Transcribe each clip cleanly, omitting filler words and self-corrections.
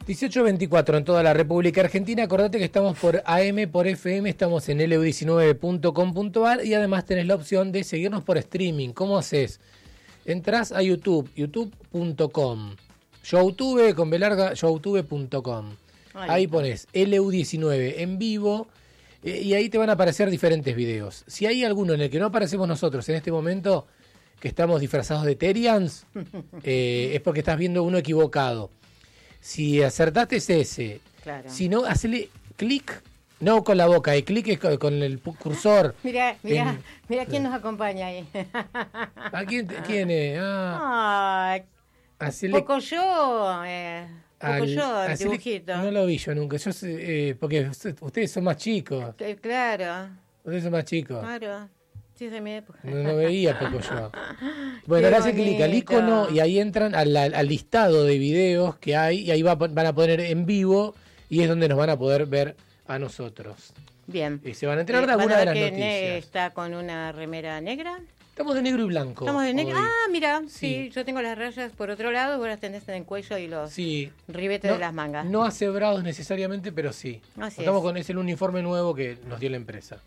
18:24 en toda la República Argentina. Acordate que estamos por AM, por FM, estamos en lu19.com.ar y además tenés la opción de seguirnos por streaming. ¿Cómo haces? Entrás a YouTube, youtube.com. Youtube con B larga, youtube.com. Ahí pones LU19 en vivo y ahí te van a aparecer diferentes videos. Si hay alguno en el que no aparecemos nosotros en este momento, que estamos disfrazados de Terians, es porque estás viendo uno equivocado. Si acertaste es ese. Claro. Si no, hacele clic, no con la boca, clic es con el cursor. Mira quién nos acompaña ahí. ¿A quién es? Pocoyo, el dibujito. No lo vi yo nunca, porque ustedes son más chicos. Claro. Ustedes son más chicos. Claro. Sí, es de mi época. No veía Pocoyo. Bueno, ahora hace clic al icono y ahí entran al listado de videos que hay y ahí van a poner en vivo y es donde nos van a poder ver a nosotros. Bien. Y se van a enterar de alguna de las noticias. ¿Está con una remera negra? Estamos de negro y blanco. Estamos de negro. Mira, sí, yo tengo las rayas por otro lado, vos las tenés en el cuello y los ribetes de las mangas. No asebrados necesariamente, pero sí. Es el uniforme nuevo que nos dio la empresa.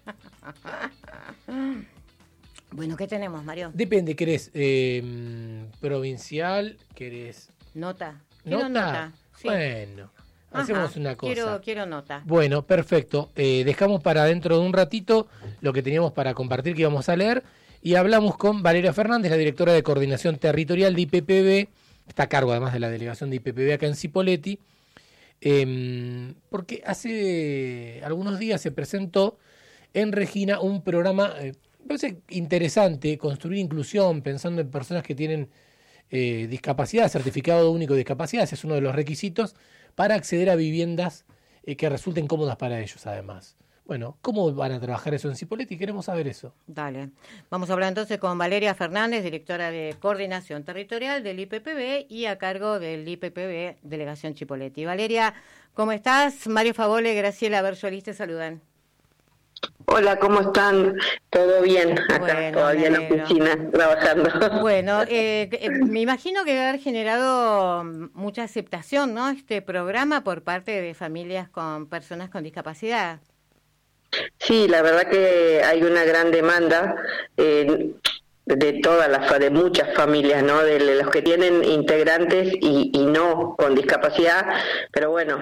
Bueno, ¿qué tenemos, Mario? Depende, ¿querés provincial? ¿Querés nota? Quiero nota. Sí. Bueno, hacemos una cosa. Quiero nota. Bueno, perfecto. Dejamos para dentro de un ratito lo que teníamos para compartir que íbamos a leer y hablamos con Valeria Fernández, la directora de Coordinación Territorial de IPPB, está a cargo además de la delegación de IPPB acá en Cipolletti, porque hace algunos días se presentó en Regina un programa, me parece interesante, construir inclusión, pensando en personas que tienen discapacidad, certificado único de discapacidad, ese es uno de los requisitos para acceder a viviendas que resulten cómodas para ellos además. Bueno, ¿cómo van a trabajar eso en Cipolletti? Queremos saber eso. Dale. Vamos a hablar entonces con Valeria Fernández, directora de Coordinación Territorial del IPPB y a cargo del IPPB Delegación Cipolletti. Valeria, ¿cómo estás? Mario Favole, Graciela Berjolis te saludan. Hola, ¿cómo están? ¿Todo bien? Acá todavía en la oficina trabajando. Bueno, me imagino que debe haber generado mucha aceptación, ¿no? Este programa por parte de familias con personas con discapacidad. Sí, la verdad que hay una gran demanda de de muchas familias, ¿no? De los que tienen integrantes y no con discapacidad, pero bueno,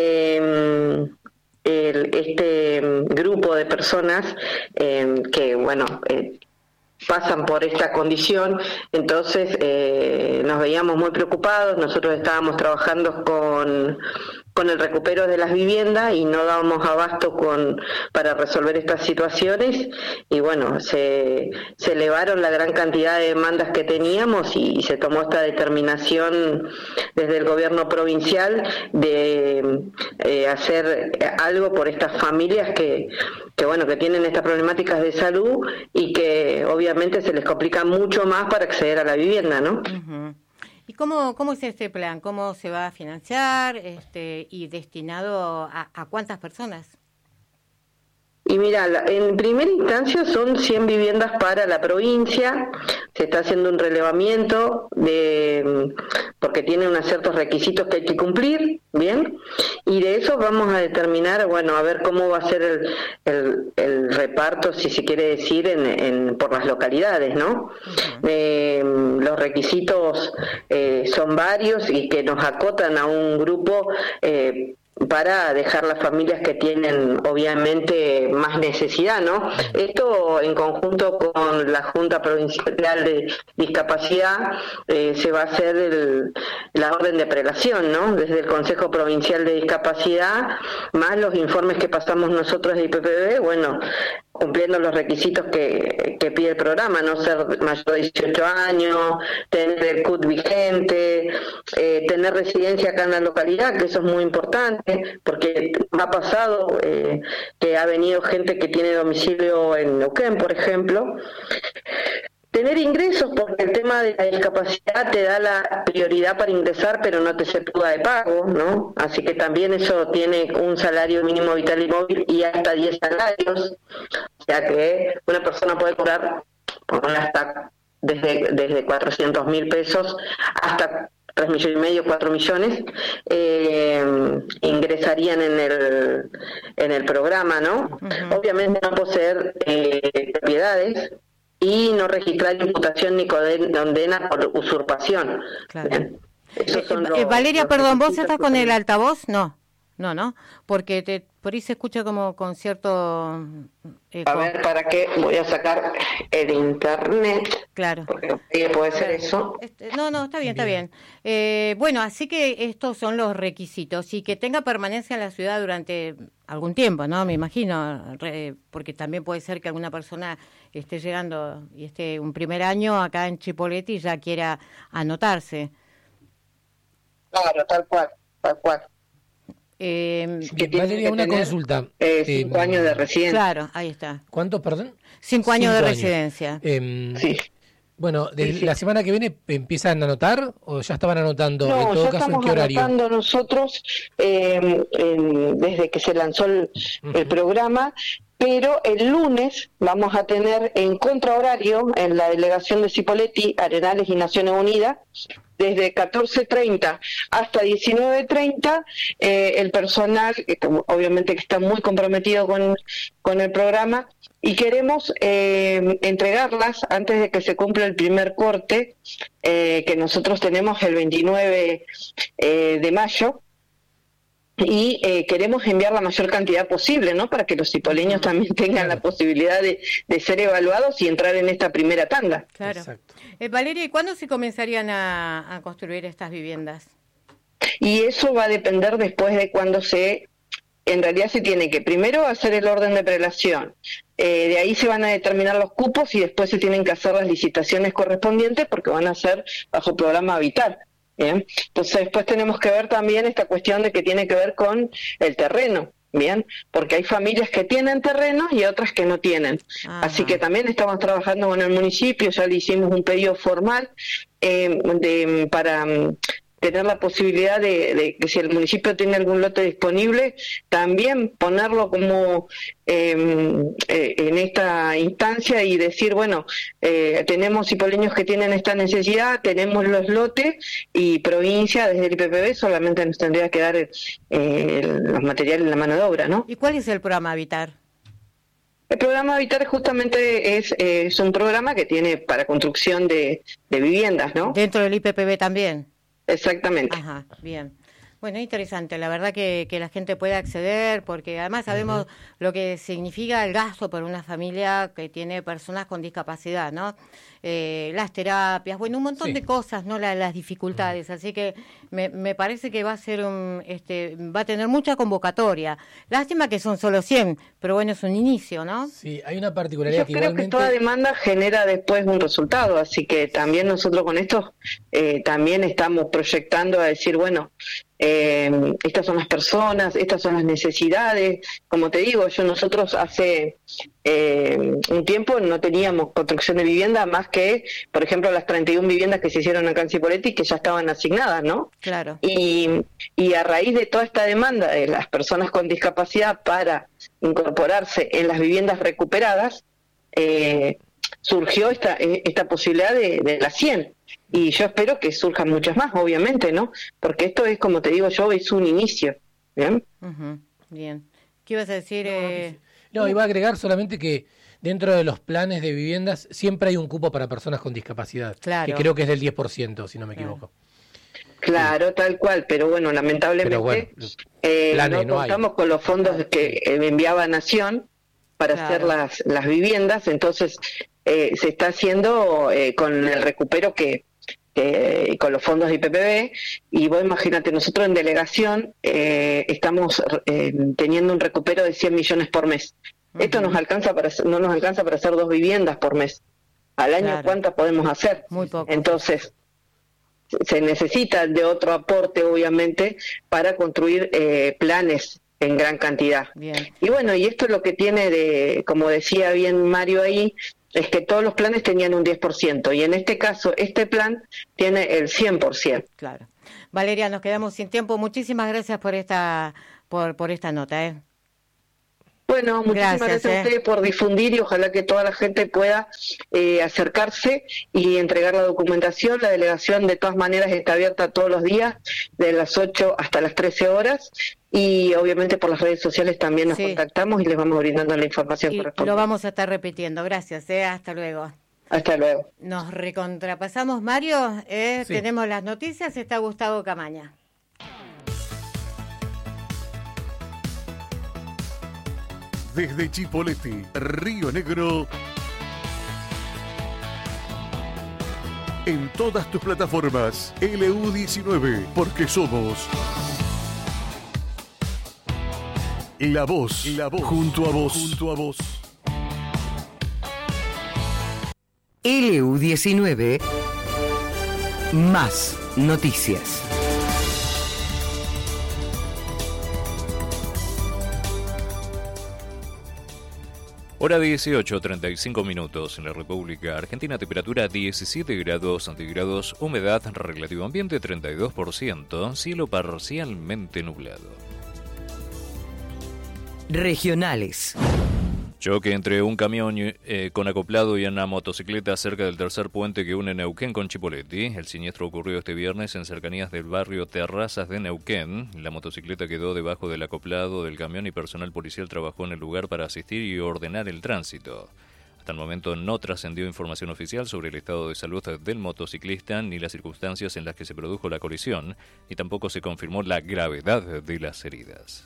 este grupo de personas que, bueno, pasan por esta condición, entonces nos veíamos muy preocupados. Nosotros estábamos trabajando con el recupero de las viviendas y no dábamos abasto para resolver estas situaciones y bueno, se elevaron la gran cantidad de demandas que teníamos y se tomó esta determinación desde el gobierno provincial de hacer algo por estas familias que bueno, que tienen estas problemáticas de salud y que obviamente se les complica mucho más para acceder a la vivienda, ¿no? Uh-huh. ¿Y cómo es este plan? ¿Cómo se va a financiar y destinado a cuántas personas? Y mira, en primera instancia son 100 viviendas para la provincia, se está haciendo un relevamiento porque tiene unos ciertos requisitos que hay que cumplir, ¿bien? Y de eso vamos a determinar, bueno, a ver cómo va a ser el reparto, si se quiere decir, por las localidades, ¿no? Uh-huh. Los requisitos son varios y que nos acotan a un grupo para dejar las familias que tienen obviamente más necesidad, ¿no? Esto en conjunto con la Junta Provincial de Discapacidad se va a hacer la orden de prelación, ¿no? Desde el Consejo Provincial de Discapacidad, más los informes que pasamos nosotros de IPPB, bueno, cumpliendo los requisitos que pide el programa, no ser mayor de 18 años, tener el CUT vigente, tener residencia acá en la localidad, que eso es muy importante, porque ha pasado que ha venido gente que tiene domicilio en Neuquén, por ejemplo. Tener ingresos, porque el tema de la discapacidad te da la prioridad para ingresar, pero no te sepulta de pago, ¿no? Así que también eso tiene un salario mínimo vital y móvil y hasta 10 salarios. O sea que una persona puede cobrar hasta desde 400.000 pesos hasta 3,5 millones, 4 millones, ingresarían en el programa, ¿no? Uh-huh. Obviamente no poseer propiedades y no registrar imputación ni condena por usurpación. Claro. Bien. Esos son Valeria, los perdón, ¿vos requisitos estás que con el tenemos. altavoz? No, porque por ahí se escucha como con cierto eco. A ver, ¿para qué? Voy a sacar el internet. Claro. Porque puede ser eso. No, está bien. Bueno, así que estos son los requisitos y que tenga permanencia en la ciudad durante algún tiempo, ¿no? Me imagino, porque también puede ser que alguna persona esté llegando y esté un primer año acá en Chipoleti y ya quiera anotarse. Claro, tal cual. Valeria, una consulta. 5 años de residencia. Claro, ahí está. ¿Cuántos, perdón? 5 años de 5 años. residencia. Sí. Bueno, Sí. ¿la semana que viene empiezan a anotar o ya estaban anotando? No, En todo ya caso, ¿en estamos qué horario? anotando nosotros desde que se lanzó el programa, pero el lunes vamos a tener en contrahorario en la delegación de Cipolletti, Arenales y Naciones Unidas, desde 14:30 hasta 19:30, el personal, obviamente que está muy comprometido con el programa, y queremos entregarlas antes de que se cumpla el primer corte, que nosotros tenemos el 29 de mayo, y queremos enviar la mayor cantidad posible, ¿no? Para que los cipoleños también tengan la posibilidad de ser evaluados y entrar en esta primera tanda. Claro. Exacto. Valeria, ¿y cuándo se comenzarían a construir estas viviendas? Y eso va a depender después de cuando en realidad se tiene que primero hacer el orden de prelación, de ahí se van a determinar los cupos y después se tienen que hacer las licitaciones correspondientes porque van a ser bajo programa Habitar. Bien, entonces después tenemos que ver también esta cuestión de que tiene que ver con el terreno, bien, porque hay familias que tienen terreno y otras que no tienen. Ajá. Así que también estamos trabajando con el municipio, ya le hicimos un pedido formal para tener la posibilidad de que si el municipio tiene algún lote disponible, también ponerlo como en esta instancia y decir, bueno, tenemos cipoleños que tienen esta necesidad, tenemos los lotes y provincia desde el IPPB solamente nos tendría que dar los materiales y la mano de obra, ¿no? ¿Y cuál es el programa Habitar? El programa Habitar justamente es un programa que tiene para construcción de viviendas, ¿no? ¿Dentro del IPPB también? Exactamente. Ajá, bien. Bueno, interesante, la verdad que la gente puede acceder, porque además sabemos lo que significa el gasto por una familia que tiene personas con discapacidad, ¿no? Las terapias, bueno, un montón de cosas, ¿no? Las dificultades, así que me parece que va a ser va a tener mucha convocatoria. Lástima que son solo 100, pero bueno, es un inicio, ¿no? Sí, hay una particularidad Yo que creo igualmente... que toda demanda genera después un resultado, así que también nosotros con esto también estamos proyectando a decir, bueno, estas son las personas, estas son las necesidades. Como te digo, nosotros hace un tiempo no teníamos construcción de vivienda más que, por ejemplo, las 31 viviendas que se hicieron acá en Cipolletti que ya estaban asignadas, ¿no? Claro. Y a raíz de toda esta demanda de las personas con discapacidad para incorporarse en las viviendas recuperadas, surgió esta posibilidad de las 100. Y yo espero que surjan muchas más, obviamente, ¿no? Porque esto es, como te digo yo, es un inicio. ¿Bien? Bien. ¿Qué ibas a decir? No, iba a agregar solamente que dentro de los planes de viviendas siempre hay un cupo para personas con discapacidad, Claro. que creo que es del 10%, si no me equivoco. Claro, tal cual, pero bueno, lamentablemente planes no contamos con los fondos que enviaba Nación para hacer las viviendas, entonces se está haciendo con el recupero con los fondos de IPPB, y vos imagínate, nosotros en delegación estamos teniendo un recupero de 100 millones por mes. Esto no nos alcanza para hacer 2 viviendas por mes. Al año, Claro. ¿cuántas podemos hacer? Muy poco. Entonces, se necesita de otro aporte, obviamente, para construir planes en gran cantidad. Bien. Y bueno, y esto es lo que tiene como decía bien Mario ahí, es que todos los planes tenían un 10%, y en este caso, este plan tiene el 100%. Claro. Valeria, nos quedamos sin tiempo. Muchísimas gracias por esta nota, Bueno, muchísimas gracias a ustedes por difundir y ojalá que toda la gente pueda acercarse y entregar la documentación. La delegación de todas maneras está abierta todos los días, de las 8 hasta las 13 horas. Y obviamente por las redes sociales también nos contactamos y les vamos brindando la información correspondiente. Lo vamos a estar repitiendo. Gracias, hasta luego. Hasta luego. Nos recontrapasamos, Mario. Tenemos las noticias, está Gustavo Camaña. Desde Chipoleti, Río Negro, en todas tus plataformas, LU19, porque somos la voz, junto a vos. LU19, más noticias. Hora 18:35 minutos en la República Argentina, temperatura 17 grados centígrados, humedad relativo ambiente 32%, cielo parcialmente nublado. Regionales. Choque entre un camión con acoplado y una motocicleta cerca del tercer puente que une Neuquén con Chipoleti. El siniestro ocurrió este viernes en cercanías del barrio Terrazas de Neuquén. La motocicleta quedó debajo del acoplado del camión y personal policial trabajó en el lugar para asistir y ordenar el tránsito. Hasta el momento no trascendió información oficial sobre el estado de salud del motociclista ni las circunstancias en las que se produjo la colisión, y tampoco se confirmó la gravedad de las heridas.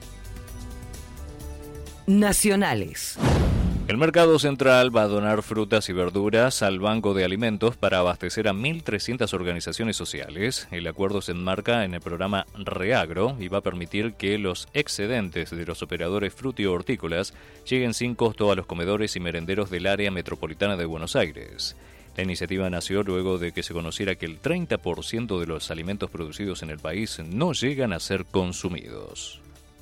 Nacionales. El Mercado Central va a donar frutas y verduras al Banco de Alimentos para abastecer a 1.300 organizaciones sociales. El acuerdo se enmarca en el programa Reagro y va a permitir que los excedentes de los operadores frutihortícolas lleguen sin costo a los comedores y merenderos del área metropolitana de Buenos Aires. La iniciativa nació luego de que se conociera que el 30% de los alimentos producidos en el país no llegan a ser consumidos.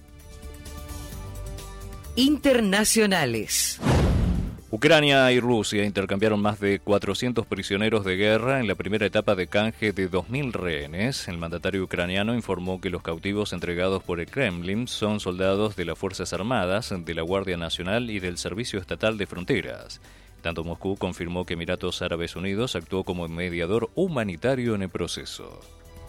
Internacionales. Ucrania y Rusia intercambiaron más de 400 prisioneros de guerra en la primera etapa de canje de 2.000 rehenes. El mandatario ucraniano informó que los cautivos entregados por el Kremlin son soldados de las Fuerzas Armadas, de la Guardia Nacional y del Servicio Estatal de Fronteras. Tanto Moscú confirmó que Emiratos Árabes Unidos actuó como mediador humanitario en el proceso.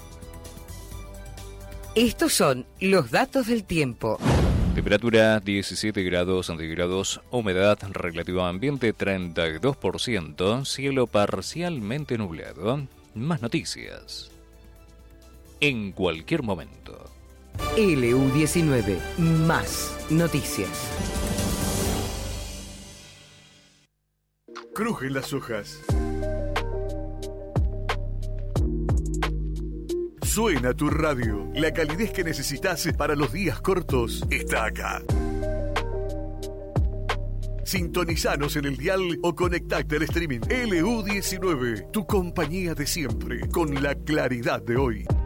Estos son los datos del tiempo. Temperatura 17 grados centígrados, humedad relativa ambiente 32%, cielo parcialmente nublado. Más noticias en cualquier momento. LU19, más noticias. Crujen las hojas. Suena tu radio. La calidez que necesitas para los días cortos está acá. Sintonizanos en el dial o conectate al streaming. LU19, tu compañía de siempre, con la claridad de hoy.